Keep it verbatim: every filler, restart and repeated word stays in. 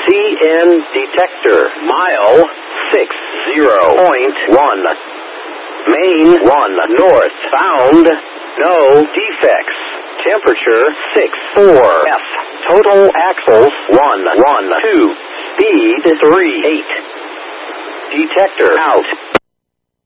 C N detector. Mile six zero point one. Main one north. Found no defects. Temperature six four F. Total axles one one two. Speed three eight. Detector out.